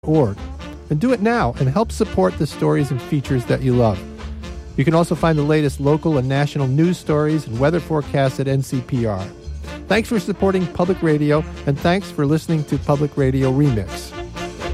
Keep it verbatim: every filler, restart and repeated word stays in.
org. And do it now and help support the stories and features that you love. You can also find the latest local and national news stories and weather forecasts at N C P R. Thanks for supporting Public Radio, and thanks for listening to Public Radio Remix.